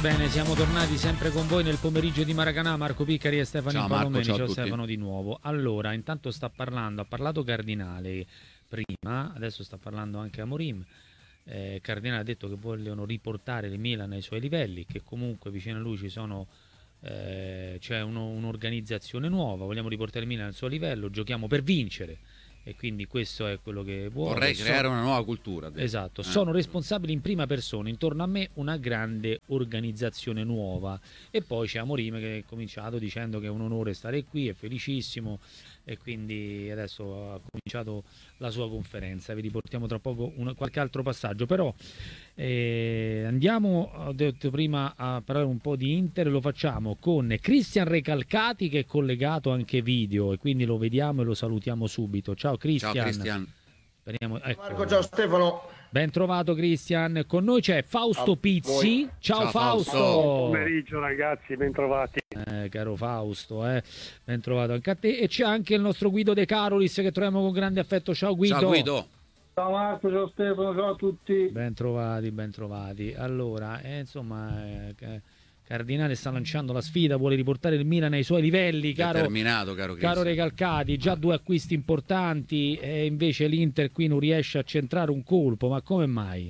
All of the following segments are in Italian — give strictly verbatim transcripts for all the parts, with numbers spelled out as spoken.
Bene, siamo tornati sempre con voi nel pomeriggio di Maracanã, Marco Piccari e Stefano Palomeni. Ciao, ciao Stefano di nuovo. Allora, intanto sta parlando, ha parlato Cardinale prima, adesso sta parlando anche Amorim. Eh, Cardinale ha detto che vogliono riportare il Milan ai suoi livelli, che comunque vicino a lui ci sono eh, c'è uno, un'organizzazione nuova, vogliamo riportare il Milan al suo livello, giochiamo per vincere. E quindi questo è quello che vuole. Vorrei sono... creare una nuova cultura. Esatto, eh. sono responsabili in prima persona, intorno a me una grande organizzazione nuova. E poi c'è Amorim che è cominciato dicendo che è un onore stare qui, è felicissimo, e quindi adesso ha cominciato la sua conferenza. Vi riportiamo tra poco una, qualche altro passaggio, però eh, andiamo, ho detto prima, a parlare un po' di Inter. Lo facciamo con Cristian Recalcati, che è collegato anche video, e quindi lo vediamo e lo salutiamo subito. Ciao Cristian. Ciao Cristian. Speriamo, ecco. Marco, ciao Stefano. Ben trovato Cristian. Con noi c'è Fausto A Pizzi. voi. Ciao, Ciao, Fausto. Fausto. Buon pomeriggio ragazzi, ben trovati. Eh, caro Fausto, eh. Ben trovato anche a te. E c'è anche il nostro Guido De Carolis, che troviamo con grande affetto. Ciao Guido. Ciao Guido. Ciao Marco, ciao Stefano, ciao a tutti. Ben trovati, ben trovati. Allora, eh, insomma, eh, Cardinale sta lanciando la sfida, vuole riportare il Milan ai suoi livelli, caro, Determinato, caro Cristian. caro Recalcati, già due acquisti importanti e invece l'Inter qui non riesce a centrare un colpo, ma come mai?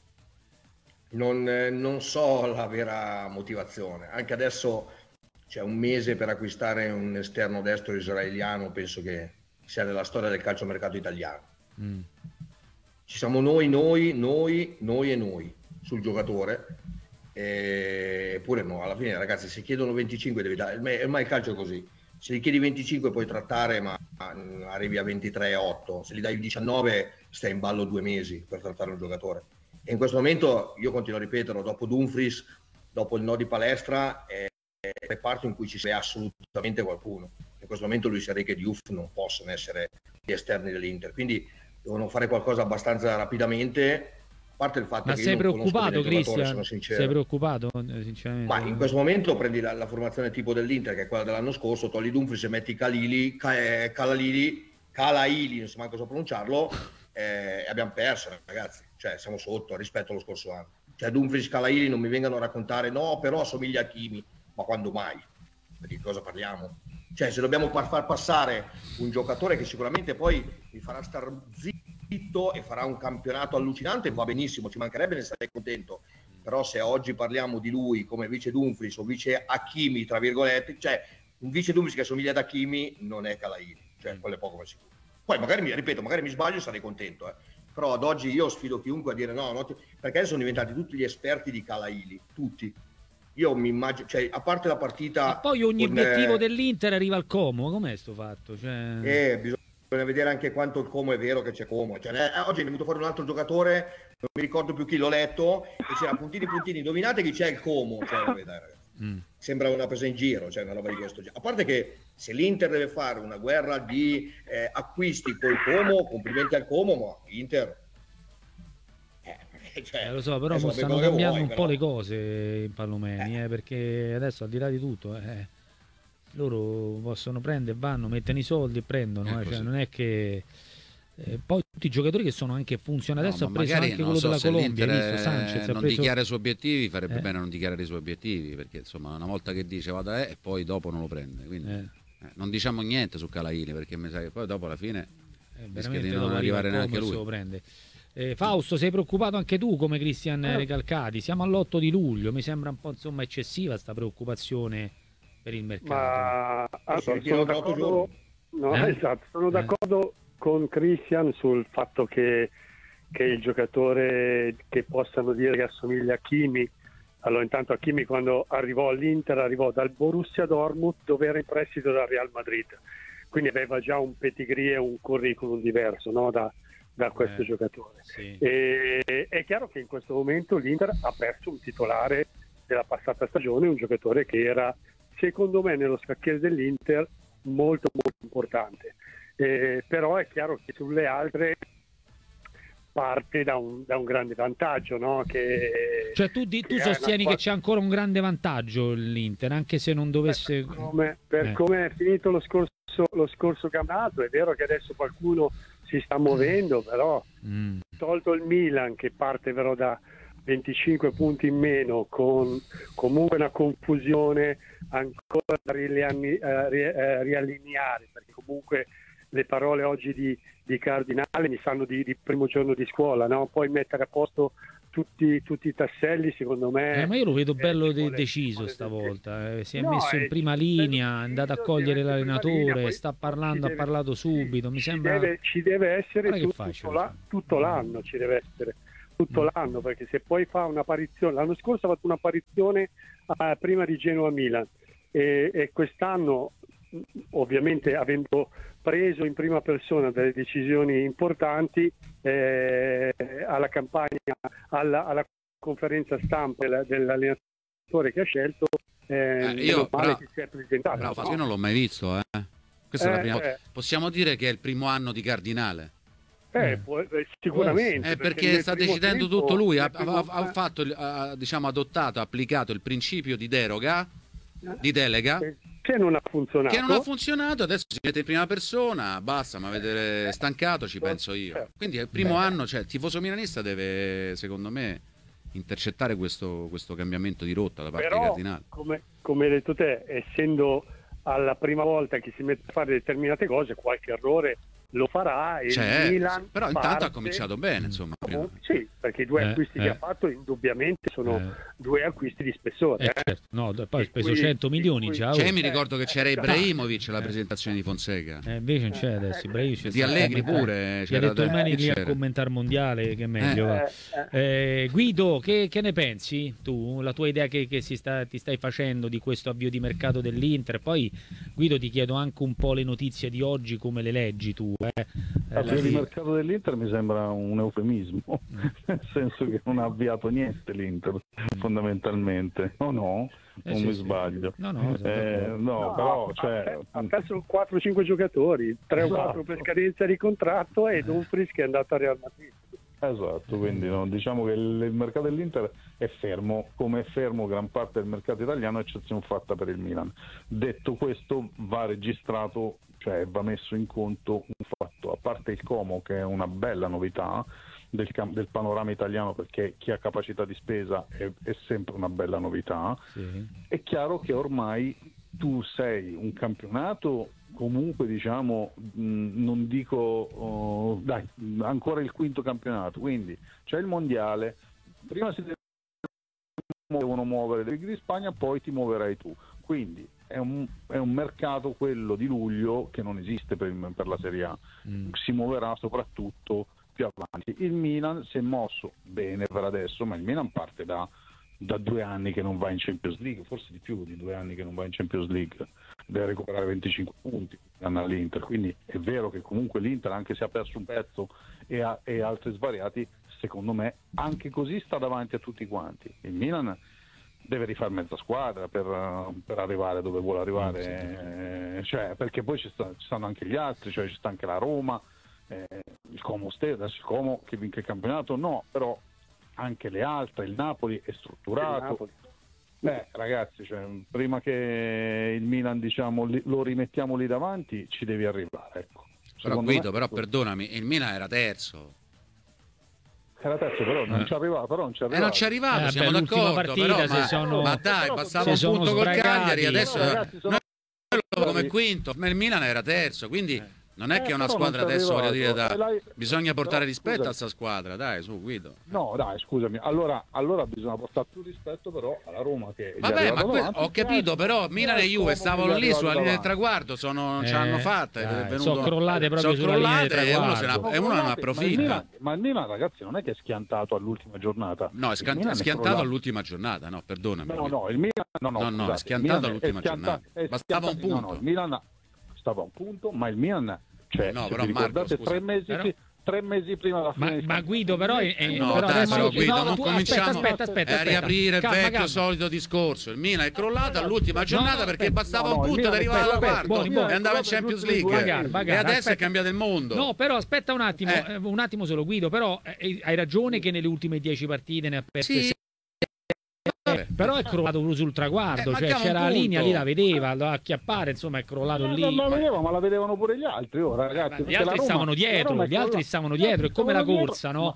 Non, eh, non so la vera motivazione. Anche adesso c'è un mese per acquistare un esterno destro israeliano, penso che sia nella storia del calciomercato italiano. Mm. Ci siamo noi, noi, noi, noi e noi sul giocatore. Eppure no, alla fine ragazzi, se chiedono venticinque devi dare, ormai il calcio è così, se li chiedi venticinque puoi trattare, ma arrivi a ventitré virgola otto, se gli dai diciannove stai in ballo due mesi per trattare un giocatore. E in questo momento io continuo a ripeterlo, dopo Dumfries, dopo il no di palestra, è il reparto in cui ci sia assolutamente qualcuno. In questo momento Luis Enrique e Diouf non possono essere gli esterni dell'Inter, quindi devono fare qualcosa abbastanza rapidamente. A parte il fatto Ma che sei io non preoccupato, Cristian? sono sincero. Sei preoccupato, sinceramente? Ma in questo momento prendi la, la formazione tipo dell'Inter, che è quella dell'anno scorso, togli Dumfries e metti Calili, Ca- Calalili, Calaili, non so manco so pronunciarlo, eh, e abbiamo perso, ragazzi. Cioè, siamo sotto rispetto allo scorso anno. Cioè, Dumfries, Calaili non mi vengano a raccontare, no, però assomiglia a Kimi. Ma quando mai? Di cosa parliamo? Cioè, se dobbiamo far passare un giocatore che sicuramente poi mi farà star zitto e farà un campionato allucinante, va benissimo, ci mancherebbe, ne sarei contento. Però se oggi parliamo di lui come vice Dumfries o vice Hakimi, tra virgolette, cioè un vice Dumfries che assomiglia ad Hakimi non è Calaili, cioè quello è poco ma sicuro. Poi magari mi ripeto, magari mi sbaglio, sarei contento, eh. Però ad oggi io sfido chiunque a dire no, no, perché adesso sono diventati tutti gli esperti di Calaili, tutti. Io mi immagino, cioè a parte la partita... E poi ogni con, obiettivo eh, dell'Inter arriva al Como, com'è sto fatto? Cioè... Eh, bisogna vedere anche quanto il Como è vero che c'è Como. Cioè, eh, oggi è venuto fuori un altro giocatore, non mi ricordo più chi l'ho letto, e c'era puntini puntini, indovinate chi c'è il Como. Cioè, vabbè, dai, ragazzi. Mm. Sembra una presa in giro, cioè una roba di questo genere. A parte che se l'Inter deve fare una guerra di eh, acquisti col Como, complimenti al Como, ma l'Inter... Cioè, eh, lo so, però mo stanno cambiando vuoi, un però. po' le cose in Palomeni, eh. Eh, perché adesso al di là di tutto eh, loro possono prendere, vanno, mettono i soldi e prendono, eh, cioè, non è che eh, poi tutti i giocatori che sono anche funzionali, adesso no, ha preso anche quello so della Colombia, visto, Sanchez, non ha preso... dichiara i suoi obiettivi, farebbe eh. bene a non dichiarare i suoi obiettivi, perché insomma una volta che dice vada eh, e poi dopo non lo prende, quindi eh. Eh, non diciamo niente su Calaili, perché mi sa che poi dopo alla fine eh, rischia di non arrivare neanche lui. Se lo prende. Eh, Fausto, sei preoccupato anche tu come Cristian eh. Recalcati? Siamo all'otto di luglio, mi sembra un po' insomma eccessiva sta preoccupazione per il mercato. Ma allora, sono d'accordo, no, eh? esatto, sono d'accordo eh. con Cristian sul fatto che, che il giocatore che possano dire che assomiglia a Kimi. Allora, intanto Hakimi quando arrivò all'Inter arrivò dal Borussia Dortmund, dove era in prestito dal Real Madrid, quindi aveva già un pedigree e un curriculum diverso, no? da da questo eh, giocatore. Sì. E, è chiaro che in questo momento l'Inter ha perso un titolare della passata stagione, un giocatore che era secondo me nello scacchiere dell'Inter molto molto importante, eh, però è chiaro che sulle altre parte da un, da un grande vantaggio, no? Che, cioè tu, di, tu sostieni una... che c'è ancora un grande vantaggio l'Inter, anche se non dovesse... Per come, per eh. come è finito lo scorso, lo scorso campionato, è vero che adesso qualcuno si sta muovendo, però mm. tolto il Milan che parte però da, venticinque punti in meno, con comunque una confusione ancora da riallineare, eh, ri- eh, riallineare, perché comunque le parole oggi di, di Cardinale mi sanno di, di primo giorno di scuola, no? Poi mettere a posto tutti, tutti i tasselli, secondo me... Eh, ma io lo vedo bello eh, de- vuole, deciso vuole stavolta, eh, si è no, messo in è prima linea, è andato a cogliere l'allenatore, poi sta parlando, deve, ha parlato subito, mi ci sembra... Deve, ci deve essere Guarda che tutto, facile, tutto, la, tutto l'anno, ci deve essere tutto Mm. l'anno, perché se poi fa un'apparizione, l'anno scorso ha fatto un'apparizione eh, prima di Genoa-Milan e, e quest'anno, mh, ovviamente avendo preso in prima persona delle decisioni importanti, eh, alla campagna, alla, alla conferenza stampa della- dell'allenatore che ha scelto, eh, Eh, meno io, male però, che si è presentato. però no? Fazio, io non l'ho mai visto, eh. Questa è la Eh, prima volta. eh. Possiamo dire che è il primo anno di Cardinale. Eh, Eh. può- eh, sicuramente Eh, perché nel sta primo decidendo tempo- tutto lui, ha, nel primo- ha- ha fatto, il- ha, diciamo, adottato, ha applicato il principio di deroga, di delega, eh, che non ha funzionato. che non ha funzionato, adesso si mette in prima persona, basta, mi avete stancato, ci penso io. Quindi è il primo anno, cioè il tifoso milanista deve, secondo me, intercettare questo, questo cambiamento di rotta da parte Però, di Cardinale. come, come hai detto te, essendo alla prima volta che si mette a fare determinate cose, qualche errore lo farà. E Cioè, il Milan però intanto parte- ha cominciato bene, insomma. prima. Comunque, sì, perché i due Eh, acquisti eh. che ha fatto indubbiamente sono Eh. due acquisti di spessore. Eh, eh. certo. No, d- poi ha Di speso cui- cento di milioni cui- già. Cioè, oh. io mi ricordo che c'era Eh, Ibrahimovic alla presentazione di Fonseca. Eh, invece non c'è adesso, Ibrahimovic Di sta a Allegri commentare. pure. Gli ha c'era detto da- rimani lì a c'era. commentare il mondiale, che è meglio. va. Eh, eh. Eh, Guido, che, che ne pensi tu? La tua idea che, che si sta, ti stai facendo di questo avvio di mercato dell'Inter? Poi, Guido, ti chiedo anche un po' le notizie di oggi, come le leggi tu? Eh? Eh, Avvio la- di mercato dell'Inter mi sembra un eufemismo, nel senso che non ha avviato niente l'Inter fondamentalmente, o no? Eh, Non sì, mi sì. sbaglio. No, no, sono Eh, d'accordo. no, No, però ha- cioè, ha perso quattro o cinque giocatori, tre o Esatto. quattro per scadenza di contratto e Dumfries che è andato a Real Madrid. esatto, quindi no, diciamo che il, il mercato dell'Inter è fermo, come è fermo gran parte del mercato italiano, eccezione fatta per il Milan. Detto questo, va registrato, cioè va messo in conto un fatto, a parte il Como che è una bella novità del, cam- del panorama italiano, perché chi ha capacità di spesa è, è sempre una bella novità. Sì. È chiaro che ormai tu sei un campionato comunque, diciamo, mh, non dico oh, dai, ancora il quinto campionato, quindi c'è il mondiale, prima si devono muovere le leghe di Spagna, poi ti muoverai tu, quindi è un, è un mercato, quello di luglio, che non esiste per, il- per la Serie A. Mm. Si muoverà soprattutto più avanti. Il Milan si è mosso bene per adesso, ma il Milan parte da, da due anni che non va in Champions League, forse di più di due anni che non va in Champions League, deve recuperare venticinque punti all'Inter, quindi è vero che comunque l'Inter, anche se ha perso un pezzo e, ha, e altri svariati, secondo me anche così sta davanti a tutti quanti. Il Milan deve rifare mezza squadra per, per arrivare dove vuole arrivare, eh, cioè, perché poi ci, sta, ci stanno anche gli altri, cioè ci sta anche la Roma, eh, il Como stesso, adesso il Como che vince il campionato no, però anche le altre, il Napoli è strutturato. Il Napoli. Beh, ragazzi, cioè, prima che il Milan, diciamo, li- lo rimettiamo lì davanti, ci devi arrivare, ecco. Però Secondo Guido, me- però perdonami, il Milan era terzo. Era terzo, però non Eh. ci arrivava, però non ci E arrivava. non ci è arrivato, Eh, siamo beh, l'ultima d'accordo, partita però, si ma, sono- ma dai, però bastava si un sono punto col sbragati. Cagliari, adesso Però, ragazzi, sono- noi lo come quinto, ma il Milan era terzo, quindi non è Eh, che è una però squadra non ci è adesso, voglio dire, arrivato. da- E l'hai- bisogna portare però, rispetto scusa. a sta squadra, dai, su Guido. No, dai, scusami. Allora, allora bisogna portare più rispetto però alla Roma che gli è Vabbè, ma arrivata que- davanti, ho capito, e però al- Milan e al Juve Como stavano che gli è lì sulla arrivato linea del davanti. traguardo, sono, non ce Eh, l'hanno fatta, dai, è venuto- sono crollate proprio sono sulla linea del crollate e uno se ne, traguardo. e uno non Ma il approfitta. Milan, ma il Milan, ragazzi, non è che è schiantato all'ultima giornata. No, è Il scan- Milan è schiantato crollato. all'ultima giornata, no, perdonami. No, no, il Milan no, no, No, no, scusate, è schiantato il Milan è all'ultima schianta- giornata. è Bastava un schiantato- no, punto. no, il Milan stava a un punto, ma il Milan, cioè, No, se però vi Marco, ricordate, scusa. tre mesi, Però- pri- tre mesi prima della fine Ma, del ma campionato. Guido, però, è, è- No, però dai, adesso però, Guido, no, non tu- cominciamo aspetta, aspetta, a aspetta, riaprire il calma, vecchio calma. solito discorso. Il Milan è crollato all'ultima giornata no, perché aspetta. bastava No, no, un il punto ed Milan- arrivava aspetta, alla aspetta, quarto buoni, buoni. e andava in Champions League. Bagar, Bagar, E adesso aspetta. è cambiato il mondo. No, però aspetta un attimo, Eh. eh, un attimo solo Guido, però eh, hai ragione che nelle ultime dieci partite ne ha perse Sì. sei, Vabbè. però è crollato proprio sul traguardo, Eh, cioè mancava c'era un la linea, punto. lì la vedeva, la acchiappare, insomma è crollato No, lì. non la vedeva, ma la vedevano pure gli altri, oh, ragazzi. Gli perché la altri Roma- stavano la dietro, Roma è gli altri crollata. stavano dietro, è come la Stavano corsa, dietro, no?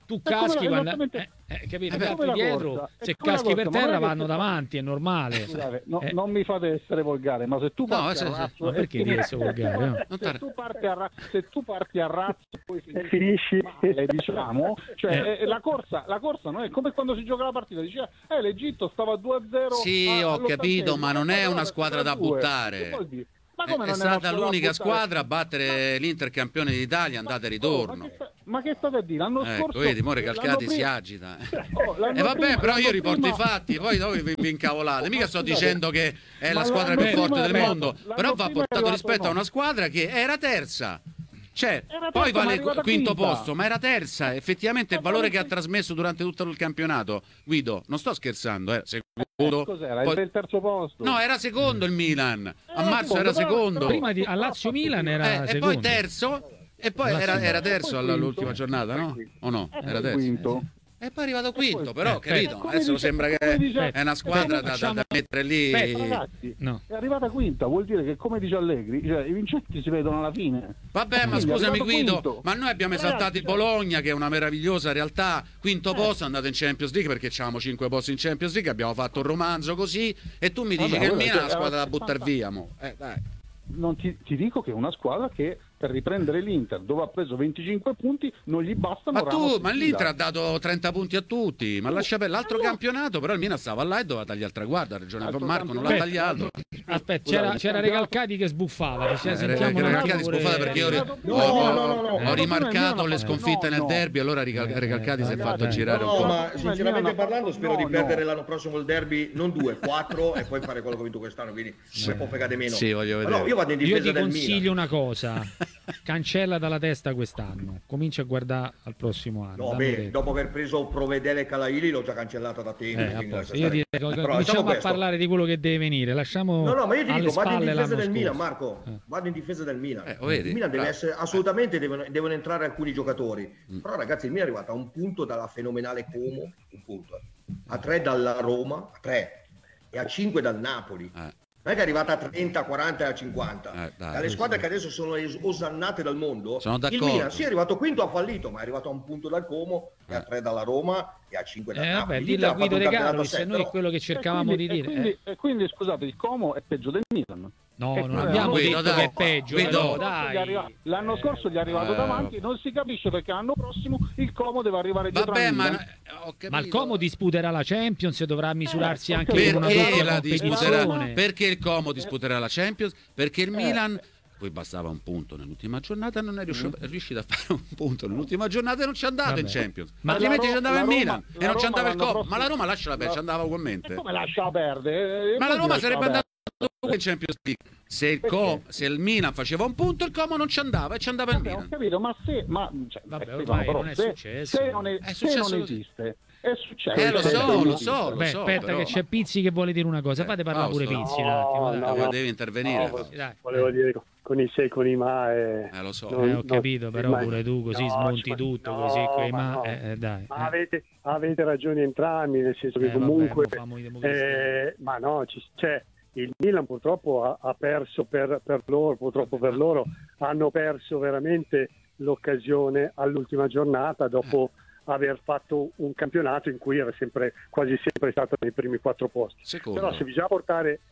tu È come caschi la- quando esattamente- eh, eh, capito? è Gli come altri la dietro, corsa, è se come la caschi per corsa, ma terra non è che vanno se- davanti, è normale. Scusate, no- Eh, non mi fate essere volgare, ma se tu No, parti se- a se- razzo ma e perché tu- dire essere volgare, no? Non se, tar- tu parti a ra- se tu parti a razzo e poi E finisci male, diciamo, cioè eh, la corsa la corsa non è come quando si gioca la partita, dice eh l'Egitto stava due a zero. Sì, a- ho all'ottantesimo, capito, ma non è una squadra da tre a due. buttare. Che vuol dire? Ma È, come è non stata una squadra da l'unica buttare? squadra a battere l'Inter campione d'Italia andata e Oh, ritorno. ma, che sta- ma che state a dire? L'anno Ecco, scorso vedi, mo l'anno Recalcati si prima- agita. Oh, l'anno E vabbè, prima- però io l'anno riporto i prima- fatti, poi dopo vi, vi incavolate. Mica sto Scusate, dicendo che è la ma squadra l'anno più prima forte è del arrivato- mondo, l'anno però va prima è portato arrivato rispetto a no. una squadra che era terza. Cioè, Era poi terza, ma è vale arrivata quinto quinta. posto, ma era terza. Effettivamente il Ma valore poi- che ha trasmesso durante tutto il campionato, Guido, non sto scherzando, era secondo. Cos'era? Poi- Il terzo posto? No, era secondo il Milan. A Eh, marzo era però- secondo. però- Prima di, a Lazio Milan era Eh, e secondo. poi terzo. E poi Lazio era, Milan. era terzo Poi alla- quinto. all'ultima giornata, no? O no? Eh, Era poi terzo. quinto. E poi è arrivato quinto, poi- però, eh, capito? come Adesso dice- sembra che come dice- è una squadra da, da- facciamo- da mettere lì. Aspetta, ragazzi, No. è arrivata quinta, vuol dire che come dice Allegri, cioè, i vincenti si vedono alla fine. Vabbè, ma Quindi è scusami arrivato Guido, quinto. ma noi abbiamo Ragazzi, esaltato il cioè- Bologna, che è una meravigliosa realtà, Eh. quinto posto, è andato in Champions League perché avevamo cinque posti in Champions League, abbiamo fatto un romanzo così, e tu mi dici Vabbè, che il vabbè, Milan è una cioè, squadra da era buttare sessanta. via, mo. Eh, dai. Non ti, ti dico che è una squadra che per riprendere l'Inter, dove ha preso venticinque punti, non gli bastano Ma Ramos tu, e ma Zidane. l'Inter ha dato trenta punti a tutti, ma Oh, lascia per l'altro allora- campionato, però il Milan stava là e doveva tagliare il traguardo, ha ragione Altro Marco, non l'ha campionato. tagliato. Aspetta, Scusate, c'era, c'era Recalcati che sbuffava. Se Eh, sentiamo che un Recalcati attimo pure- sbuffava perché io No, ho, no, no, no. ho rimarcato le sconfitte No, nel no. derby, allora Rical- Eh, Recalcati si è ragazzi, fatto dai. girare un No, po'. ma Prima sinceramente il Milan ha parlando fatto- spero no, di perdere no. l'anno prossimo il derby, non due, quattro e poi fare quello che ho vinto quest'anno, quindi un po' fregate meno. Sì, voglio Ma vedere. no, io vado in Io difesa ti del consiglio Milan. una cosa: cancella dalla testa quest'anno, comincia a guardare al prossimo anno. No, dammi beh, retta. dopo aver preso Provedele e Calaili l'ho già cancellata da tempo. Eh, quindi apposto. lascia Io stare. direi, Però cominciamo lasciamo a questo. parlare di quello che deve venire. Lasciamo No, no, ma io ti alle dico, vado in spalle difesa l'anno del Milan, scorso. Marco. Eh. Vado in difesa del Milan. Eh, lo vedi? Il Milan deve Bravo. essere, assolutamente devono, devono entrare alcuni giocatori. Mm. Però ragazzi, il Milan è arrivato a un punto dalla fenomenale Como, un punto, eh. a tre dalla Roma, a tre, e a cinque dal Napoli. Eh. Non è che è arrivata a trenta, quaranta e a cinquanta. Eh, dai, Dalle sì, squadre sì. che adesso sono es- osannate dal mondo, Sono il d'accordo. Milan sì è arrivato quinto, ha fallito, ma è arrivato a un punto dal Como, e a Eh. tre dalla Roma e a cinque dal Eh, Napoli. vabbè, L'Inter dillo a ha fatto Guido un De campionato a Carolis, sé, e noi però- è quello che E cercavamo quindi, di dire. E quindi, eh. e quindi, scusate, il Como è peggio del Milan. No, Eh, non no, abbiamo Guido, detto dai. che è peggio. Guido. però, L'anno scorso gli dai. arriva- L'anno scorso gli è arrivato Eh, davanti, non si capisce perché l'anno prossimo il Como deve arrivare dietro Vabbè, al ma Milan. ho capito. Ma il Como disputerà la Champions e dovrà misurarsi ho anche capito. con una Perché doppia la disputerà? competizione. Perché il Como disputerà la Champions? Perché il Eh. Milan poi bastava un punto nell'ultima giornata e non è riuscito, è riuscito a fare un punto nell'ultima giornata e non ci è andato Vabbè. in Champions. Ma Altrimenti la ci andava Ro- il la Milan Roma- e la non ci Roma andava il l'anno Como. prossimo- Ma la Roma lasciala perdere, No. ci andava E ugualmente. come lascia perdere? Eh, Ma la come Roma lascia sarebbe perdere? andata in Champions League. Se il, Co- se il Milan faceva un punto, il Como non ci andava e ci andava il Vabbè, ho Milan. capito, ma se, ma, cioè, Vabbè, eh, ormai però non è se, successo. se non, è, È se successo non così. esiste, è successo. Eh, lo Se so, non lo esiste. so, lo Beh, so. aspetta però- che c'è Pizzi che vuole dire una cosa. Eh, Fate parlare pure Fausto. Pizzi un attimo. No, dai. no, Eh, devi intervenire. No, Sì, dai. Volevo dire con i sei con i ma e... Eh, lo so. non- Eh, ho non- capito, però ma- pure tu così no, smonti ma- tutto, no, così coi ma ma, no. eh, eh, dai. Ma eh. avete, avete ragioni entrambi, nel senso che Eh, vabbè, comunque... mo famo i democristiani. eh, ma no, ci, cioè, il Milan purtroppo ha, ha perso per, per loro, purtroppo per loro, hanno perso veramente l'occasione all'ultima giornata dopo aver fatto un campionato in cui era sempre quasi sempre stato nei primi quattro posti. Secondo. Però se bisogna portare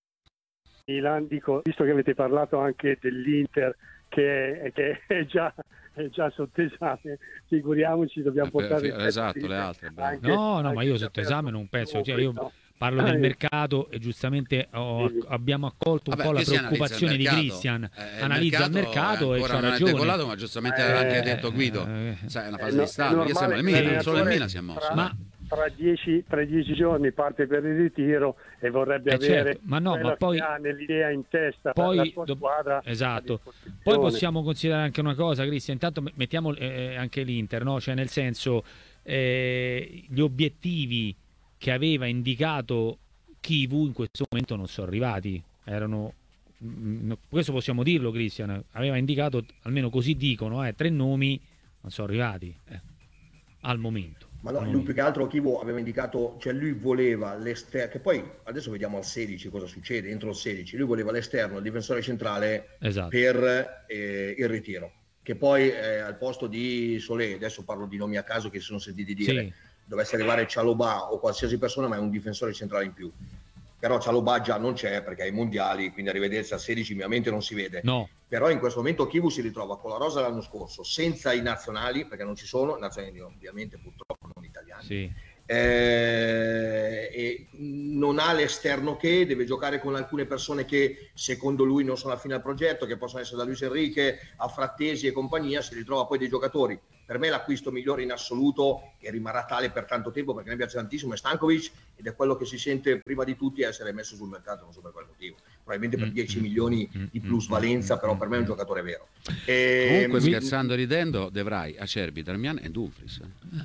Milan, dico, visto che avete parlato anche dell'Inter che è, che è già è già sotto esame, figuriamoci, dobbiamo Eh, per- portare fi- esatto, le altre, bravo. anche- No, no, ma anche io da sotto per- esame non penso, cioè no, io parlo del Eh, mercato e giustamente ho- Sì. abbiamo accolto un Vabbè, po' la qui si analizza il preoccupazione di mercato. Cristian, Eh, analizza il mercato e ancora c'ha non è ragione. decollato, ma giustamente Eh, ha anche detto Guido. eh, Sai, è una Eh, fase no, di stato, è perché sembra il normale Milan, che solo il l'allenatore Milan si è mosso. tra- Ma- tra dieci, tra dieci giorni parte per il ritiro e vorrebbe Eh, avere certo, ma no, quella ma poi- che ha nell'idea in testa poi la sua do- squadra a esatto. disposizione. Poi possiamo considerare anche una cosa, Cristian, intanto me- mettiamo eh, anche l'Inter, no? Cioè nel senso eh, gli obiettivi che aveva indicato Chivu in questo momento non sono arrivati, erano mm, questo possiamo dirlo, Cristian, aveva indicato, almeno così dicono, eh, tre nomi, non sono arrivati eh, al momento. Ma no, Al lui momento. più che altro Chivo aveva indicato, cioè lui voleva l'esterno, che poi adesso vediamo al sedici cosa succede, entro il sedici, lui voleva l'esterno, il difensore centrale Esatto. per eh, il ritiro. che poi eh, al posto di Solé, adesso parlo di nomi a caso che si sono sentiti dire, Sì. dovesse arrivare Cialobà o qualsiasi persona, ma è un difensore centrale in più. Però Cialobà già non c'è perché ai mondiali, quindi arrivederci a sedici ovviamente non si vede. No. Però in questo momento Kivu si ritrova con la rosa dell'anno scorso, senza i nazionali, perché non ci sono, nazionali ovviamente purtroppo non italiani. Sì. Eh, e non ha l'esterno che deve giocare con alcune persone che secondo lui non sono affine al progetto, che possono essere da Luis Enrique a Frattesi e compagnia. Si ritrova poi dei giocatori, per me l'acquisto migliore in assoluto, e rimarrà tale per tanto tempo perché mi piace tantissimo, è Stankovic, ed è quello che si sente prima di tutti essere messo sul mercato, non so per quale motivo, probabilmente per dieci milioni di plusvalenza, però per me è un giocatore vero. E, Comunque, mi- scherzando e ridendo, Devrai, Acerbi, Darmian e Dumfries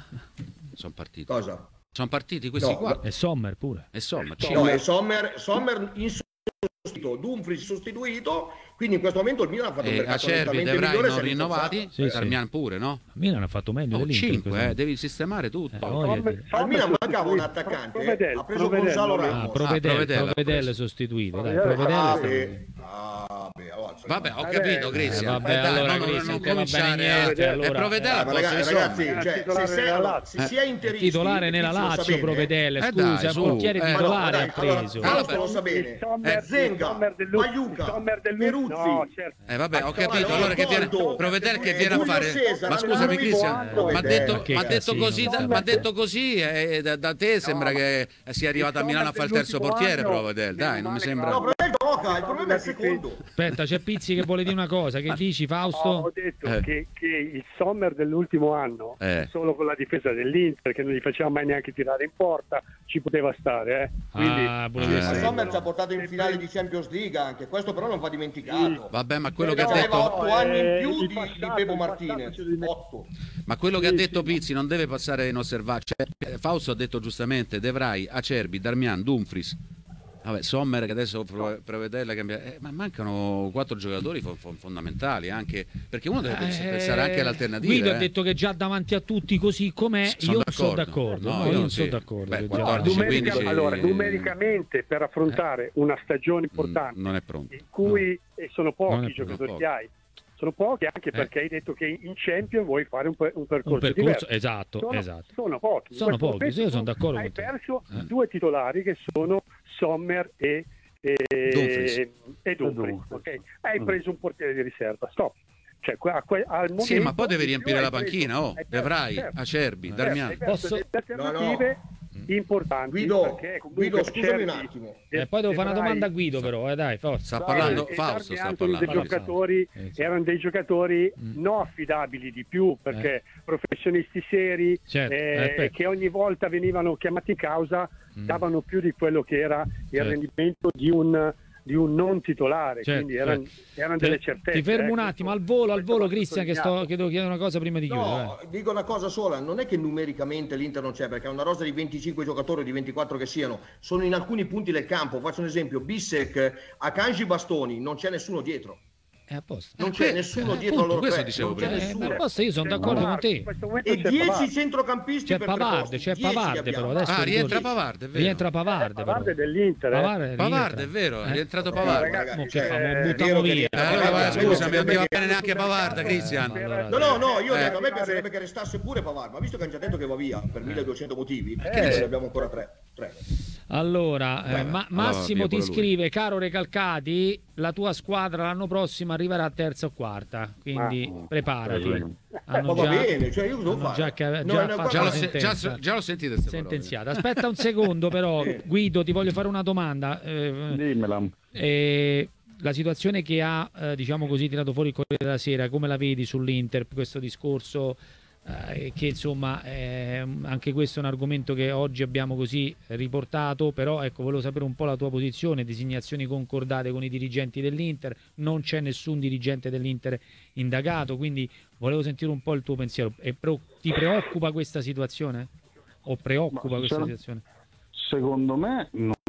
sono partiti. cosa? Sono partiti questi No, qua. E Sommer pure. E insomma, No, cinque- è Sommer, Sommer in sostituito, Dumfries sostituito, quindi in questo momento il Milan ha fatto un e mercato Acerbi, nettamente Devrai migliore, non si è rinnovati, rinforzato. Sì, Darmian pure, no? Milan ha fatto meglio Oh, dell'Inter in cinque, questo eh, devi sistemare tutto. Eh, voglia di- Sommer- Al Milan Sommer mancava un sostituito. attaccante, Provedel, ha preso Provedel, Gonzalo non è- Ah, Ramos. Provedel, Provedel, Provedel ha sostituito, dai, Provedel, Provedel Ah, sta- beh, ah, beh, allora, Vabbè, ho Eh, capito, eh, Cristian. vabbè, Eh, dai, allora, no, no, Cristian, non te va bene cominciare niente, a... allora. E Provedel Eh, al ma posto ragazzi, di ragazzi, Sommer. cioè, titolare se, sei, nella allora, Lazio. se si è interisti, titolare nella Tizio lo sa Lazio, bene. Provedel, Eh, dai, scusa, su, portiere eh. titolare Ma ha no, dai, allora, preso. allora, Vabbè. lo sa bene. Il Sommer, Eh, Zenga, il Sommer dell'ultimo, Maiuca, il Sommer dell'ultimo, Peruzzi. no, certo. Eh vabbè, ho Ma capito, no, allora che viene Toldo, Provedel che eh, viene a Giulio fare. Cesar, Ma scusami Luis Cristian, Buono, mi ha eh, detto, che m'ha detto casino, così, sta m'ha roba. detto così e da, da te sembra No, che sia arrivato a Milano a fare il terzo portiere Provedel, dai, non mi sembra. No, Provedel gioca, il problema è il secondo. Aspetta, c'è Pizzi che vuole dire una cosa, che dici No, ho Fausto? detto Eh. che, che il Sommer dell'ultimo anno, Eh. solo con la difesa dell'Inter, che non gli faceva mai neanche tirare in porta, ci poteva stare. Eh. Quindi, Ah, pure Eh. Ma questo. Sommer ci ha portato in finale di Champions League anche, questo però non va dimenticato. Vabbè, ma quello Eh, che ha no, Aveva detto otto anni in eh, più il di, passato, di Bebo il passato Martinez, ce li met- otto. Ma quello che ha Sì, detto sì. Pizzi non deve passare inosservato. Cioè, eh, Fausto ha detto giustamente Devrai, Acerbi, Darmian, Dumfries. Vabbè, Sommer che adesso Pro- Provedel cambia. Eh, ma mancano quattro giocatori fo- fo- fondamentali anche perché uno deve pens- Eh, pensare anche alle alternative. Guido eh. ha detto che già davanti a tutti così com'è, S- io sono non sono d'accordo. d'accordo. No, No, io io non sì. sono d'accordo. Beh, che già- quattordici, numerica- quindici allora, numericamente per affrontare una stagione importante Mm, non è pronto. in cui e sono Non pochi è i giocatori poco. che hai, sono pochi anche Eh. perché hai detto che in Champions vuoi fare un, per- un percorso, Un percorso, diverso. esatto, sono, esatto. sono pochi. In Sono questo pochi, momento sì, io sono d'accordo hai con te. perso Eh. due titolari che sono Sommer e, e Dumfries. e Dumfries, Dumfries. ok? Hai Mm. preso un portiere di riserva, stop. Cioè, qua- a que- al Sì, ma momento poi deve in riempire più la hai preso- panchina, oh, hai perso- Devrai, certo, Acerbi, certo, Darmian. hai perso Posso- delle alternative importanti. Guido, perché comunque Guido, scusami un Acerbi attimo. E Eh, poi devo fare una Devrai- domanda a Guido però, eh, dai, forza. Sta Sai, parlando e Fausto, Darmian sta sono dei parlando. giocatori, Eh, sì. erano dei giocatori Mm. non affidabili di più perché professionisti seri Certo, eh, eh, aspetta. che ogni volta venivano chiamati in causa, Mm. davano più di quello che era il Certo. rendimento di un, di un non titolare, Certo, quindi erano, certo. erano Ti- delle certezze. Ti fermo eh, un attimo, al questo- volo, al questo volo va Cristian, che sto, sottolineato. che devo chiedere una cosa prima di chiudere. No, dico una cosa sola, non è che numericamente l'Inter non c'è, perché è una rosa di venticinque giocatori, di ventiquattro che siano, sono in alcuni punti del campo. Faccio un esempio, Bissek, Akanji, Bastoni, non c'è nessuno dietro. È a posto. Non Eh, c'è que- nessuno eh, dietro appunto, a loro questo tre, dicevo non c'è prima. Eh, nessuno. ma a posto, io sono C'è d'accordo con Pavard, te. in questo momento E c'è dieci Pavard. centrocampisti C'è per Pavard, preposti, c'è dieci Pavard abbiamo. però adesso Ah, rientra ritorno- Pavard, è vero. rientra Pavard, Pavard però. è dell'Inter, eh. Pavard Pavard, rientra. è vero, è Eh? rientrato Eh, Pavard. ragazzi, Mo che cioè, fa? Mo è buttiamo vero che via. rientra Eh, allora, Pavard, va, però scusami, non ti va perché- bene neanche Pavard, Eh, Cristian. ma allora- No, no, no, io ho Eh. detto, a me piacerebbe che restasse pure Pavard, ma visto che hanno già detto che va via per milleduecento motivi, che Eh. ne abbiamo ancora tre. tre. Allora, eh, Vabbè, Ma- allora Massimo via ti pure lui. scrive: caro Recalcati, la tua squadra l'anno prossimo arriverà a terza o quarta, quindi Ah, preparati. bene. Hanno Ma va già, bene, cioè io devo hanno fare. già, ca- No, già no, fatto Già la l'ho, guarda, se- già, sentenza. già l'ho sentito queste parole. Sentenziata. Aspetta un secondo, però, Sì. Guido, ti voglio fare una domanda. Eh, Dimmela. eh, la situazione che ha, eh, diciamo così, tirato fuori il Corriere della Sera, come la vedi sull'Inter, questo discorso? Eh, che insomma eh, anche questo è un argomento che oggi abbiamo così riportato, però ecco, volevo sapere un po' la tua posizione, designazioni concordate con i dirigenti dell'Inter, non c'è nessun dirigente dell'Inter indagato, quindi volevo sentire un po' il tuo pensiero. E pre- ti preoccupa questa situazione? O preoccupa Ma questa c'era- situazione? Secondo me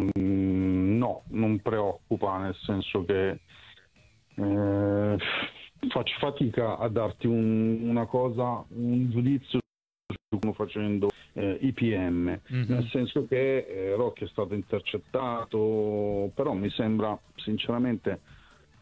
non, no, non preoccupa, nel senso che eh, faccio fatica a darti un- una cosa, un giudizio su come facendo eh, I P M, Mhm. nel senso che eh, Rocchi è stato intercettato, però mi sembra sinceramente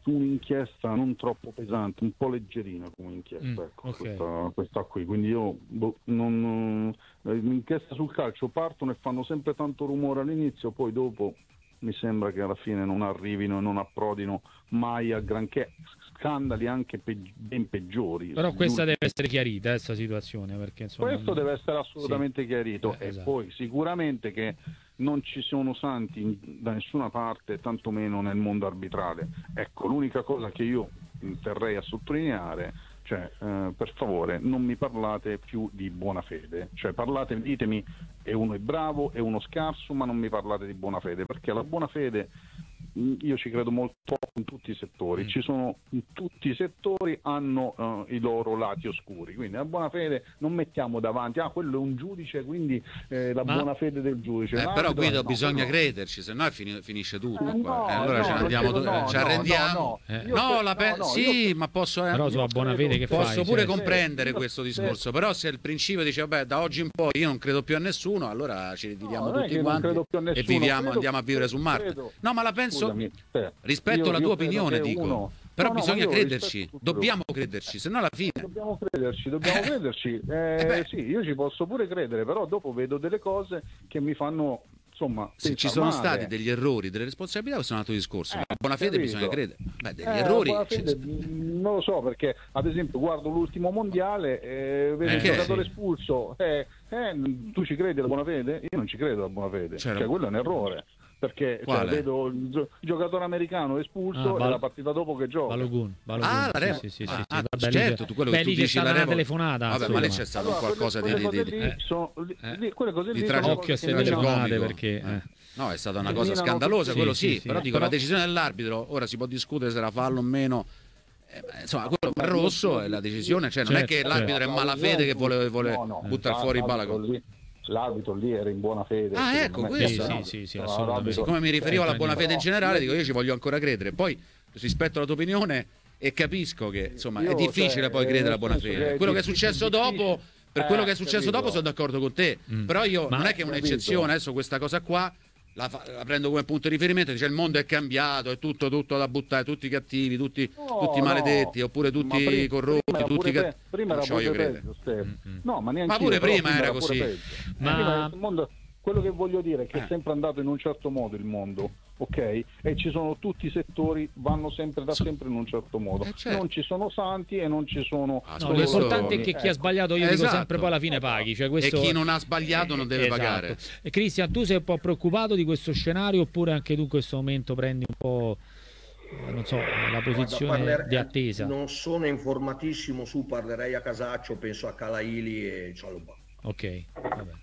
un'inchiesta non troppo pesante, un po' leggerina come inchiesta, Mm, ecco, ok. questa, questa qui. Quindi io boh, non, eh, l'inchiesta sul calcio partono e fanno sempre tanto rumore all'inizio, poi dopo mi sembra che alla fine non arrivino e non approdino mai a granché, scandali anche peggi- ben peggiori. Però questa Gli deve essere chiarita, questa situazione, perché insomma... Questo deve essere assolutamente Sì. chiarito, Eh, e esatto. poi sicuramente che non ci sono santi in- da nessuna parte, tantomeno nel mondo arbitrale. Ecco, l'unica cosa che io terrei a sottolineare, cioè eh, per favore non mi parlate più di buona fede, cioè parlate, ditemi e uno è bravo e uno scarso, ma non mi parlate di buona fede, perché la buona fede mh, io ci credo molto in tutti i settori, Mm. ci sono in tutti i settori hanno eh, i loro lati oscuri, quindi la buona fede non mettiamo davanti, ah quello è un giudice, quindi eh, la Ma- buona fede del giudice. Eh, No, però no, Guido no, bisogna no. crederci, se no è fini- finisce tutto Eh, qua. no, Eh, allora no, ce ne non andiamo, credo, tu- no, ci no, arrendiamo. no, Eh. Io No, cre- la pe- no, no, sì, io- ma posso, eh, Però io sulla buona credo- fede che posso fai? pure Cioè, comprendere io- questo sì. discorso, però se il principio dice vabbè da oggi in poi io non credo più a nessuno, allora ci ritiriamo No, non è tutti che non quanti credo più a e nessuno, viviamo, credo- andiamo a vivere su Marte. credo- No, ma la penso Scusami, eh, rispetto io- alla io tua credo opinione, che dico. uno- Però No, no, bisogna ma io crederci, rispetto tutto. dobbiamo crederci, se no alla fine. Dobbiamo crederci, dobbiamo crederci. Eh, beh. sì, io ci posso pure credere, però dopo vedo delle cose che mi fanno, insomma, Se ci pensare sono male. stati degli errori, delle responsabilità, questo è un altro discorso. Eh, La buona fede capito. bisogna credere. Beh, degli Eh, errori. buona ci- fede, mh, non lo so, perché ad esempio guardo l'ultimo mondiale, eh, vedo Eh, il che- giocatore sì. espulso, eh, eh, tu ci credi alla buona fede? Io non ci credo alla buona fede, C'era- cioè quello è un errore. Perché cioè, Quale? vedo il gio- giocatore americano espulso Ah, e Val- la partita dopo che gioca. Balogun, Balogun, Ah, la sì, revoca. sì, sì, sì, Ah, sì, ah, vabbè, lì certo, c'è- tu quello beh, che tu lì c'è dici stata la una revoca. telefonata. Vabbè, ma insomma. lì c'è stato Allora, qualcosa quelle, di, quelle di- cose di- lì eh. sono- lì- Eh. lì- quelle cose lì Di sono tragico Occhio a cose ste che mi tragicomico. telefonate minano- perché... Eh. eh. No, è stata una Che cosa minano scandalosa, tutti. quello Sì, sì, sì, sì. però dico Però- la decisione dell'arbitro, ora si può discutere se era fallo o meno. Eh, beh, insomma, quello Vabbè, è rosso io- è la decisione, cioè non è Certo, che certo. l'arbitro è in malafede che vuole, vuole No, no, buttare fuori il l'arbitro palla. lì- L'arbitro lì era in buona fede. Ah, secondo ecco, me. questo. Sì, No, sì, sì, no, assolutamente. l'arbitro- Siccome mi riferivo alla Eh, buona fede in però- generale, dico io ci voglio ancora credere. Poi rispetto alla tua opinione e capisco che insomma è Io, difficile cioè, poi credere alla nel buona senso fede. che è Quello che è difficile- successo difficile- dopo, per Eh, quello che è successo capito. dopo sono d'accordo con te. Mm. Però io Ma- non è che è Capito. un'eccezione, adesso questa cosa qua la, fa- la prendo come punto di riferimento, dice il mondo è cambiato, è tutto, tutto da buttare, tutti cattivi, tutti, No, tutti no. maledetti, oppure Ma tutti pri- corrotti, prima era tutti pure che... pe- prima non era ci voglio pure credere. peggio, Stefano. Mm, mm. No, ma neanche Ma pure io, però prima era pure così. peggio. Ma- Prima il mondo- quello che voglio dire è che Eh. è sempre andato in un certo modo il mondo, ok? E ci sono tutti i settori, vanno sempre da So- sempre in un certo modo. Eh, certo. Non ci sono santi e non ci sono... Ah, No, su questo- l'importante è che chi ha sbagliato, io dico Esatto. sempre, poi alla fine paghi. Cioè, questo... E chi non ha sbagliato non deve Esatto. pagare. E Cristian, tu sei un po' preoccupato di questo scenario oppure anche tu in questo momento prendi un po', eh, non so, la posizione Guarda, parler- di attesa? Non sono informatissimo su, parlerei a Casaccio, penso a Calaili e Cialobà. Ok, vabbè.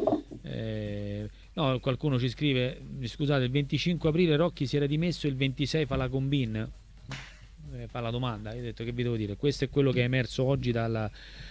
Eh, no, qualcuno ci scrive, scusate, il venticinque aprile Rocchi si era dimesso, il ventisei fa la combin? Eh, fa la domanda, io ho detto che vi devo dire, questo è quello che è emerso oggi dalla...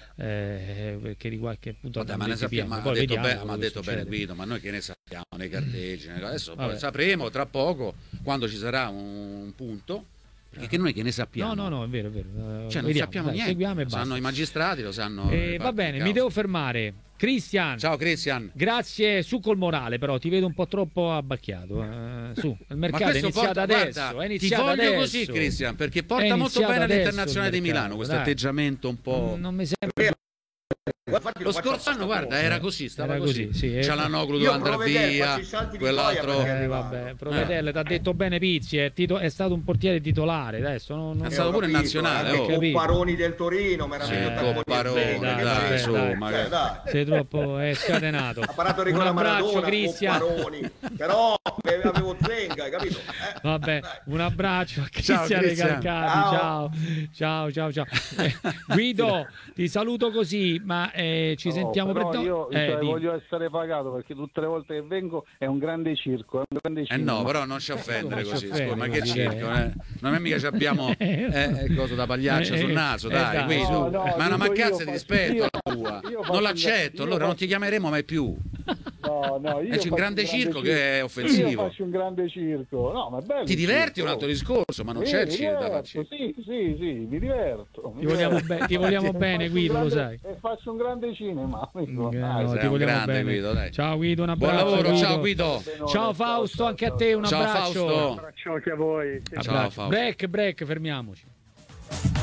Eh, che riguarda che appunto Vabbè, ma ne venti sappiamo, p m. ma Poi ha detto, vediamo bene, quello ma ha che detto bene succede. Guido, ma noi che ne sappiamo nei carteggi, ne- adesso poi Vabbè. sapremo tra poco quando ci sarà un punto, perché che noi che ne sappiamo? No, no, no, è vero, è vero. Eh, Cioè non vediamo, sappiamo dai, niente, seguiamo e lo sanno basta. i magistrati, lo sanno Eh, i va fatti bene, in mi causa. devo fermare. Cristian, Ciao Cristian. grazie, su col morale però, ti vedo un po' troppo abbacchiato. eh, su, il mercato è questo iniziato porta- adesso, guarda, è ti iniziato voglio adesso. così Cristian, perché È porta molto iniziato bene adesso all'Internazionale il di Milano mercato, questo dai. atteggiamento un po'... Mm, non mi sembra Infatti Lo scorso anno, guarda, era così, stava Era così. così, sì, eh. Cialanoglu Io doveva andare Provedel via, faccio i salti di quell'altro... gioia perché- Eh, arrivato. vabbè, Provedelle ti ha detto bene Pizzi, è, tito- è stato un portiere titolare, adesso non, non- È stato pure in nazionale, anche oh. Copparoni del Torino, meraviglioso. Eh, tappone Copparoni, di Zenga, dai, che dai, sei? dai. magari. Cioè, dai. sei troppo è scatenato. Ha parato Un Nicola abbraccio Maradona, Cristian. Copparoni, però avevo Zenga, hai capito? Eh, Vabbè, dai. un abbraccio a Ciao, Cristian Cristian. Recalcati. Ciao, ciao, ciao, ciao. Eh, Guido, ti saluto così, ma eh, ci No, sentiamo però per io eh, cioè, dimmi. voglio essere pagato perché tutte le volte che vengo è un grande circo, è un grande Eh cinema. no, però non ci offendere non ci così, offendere scusa, ma che così, circo, eh. eh? Non è mica ci abbiamo Eh, eh, eh, coso da pagliaccia eh, sul naso, eh, dai, esatto. Guido. No, no, Ma è una dico io mancanza di faccio- rispetto io- la tua. io faccio Non il- l'accetto, io allora non faccio- ti chiameremo mai più. No, no, io È un faccio grande circo circo. che è offensivo. Io faccio un grande circo. No, ma è bello. Ti il diverti è circo. un altro discorso, ma non Sì, c'è il mi circo da diverto, farci. Sì, sì, sì, mi diverto. mi Ti vogliamo, diverto. be- ti vogliamo E bene, faccio Guido, un lo grande- sai. E faccio un grande cinema. amico. Eh, Dai, no, sei ti un vogliamo grande, bene. Guido, dai. Ciao Guido, un Buon abbraccio. lavoro, Guido. ciao Guido. benone, Ciao Fausto, anche a te un Ciao abbraccio. Fausto. Un abbraccio anche a voi. Ciao, Abbraccio. Fausto. Break, break, fermiamoci.